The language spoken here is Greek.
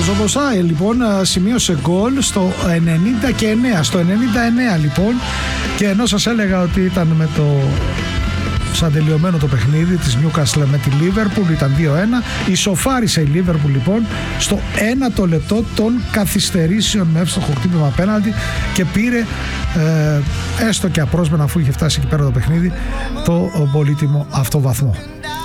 ο Δοσάη λοιπόν σημείωσε γκολ στο 99. Στο 99 λοιπόν, και ενώ σας έλεγα ότι ήταν με το σαν τελειωμένο το παιχνίδι της Newcastle με τη Liverpool, ήταν 2-1, ισοφάρισε η Liverpool λοιπόν στο 1 λεπτό των καθυστερήσεων με εύστοχο χτύπημα πέναλτι και πήρε έστω και απρόσμενα, αφού είχε φτάσει εκεί πέρα το παιχνίδι, το πολύτιμο αυτό βαθμό.